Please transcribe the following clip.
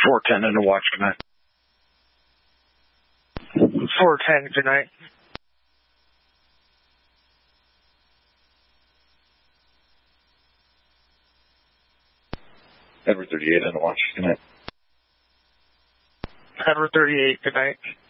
410 in the watch, good night. 410, good night. Edward 38 in the watch, good night. Edward 38, good night.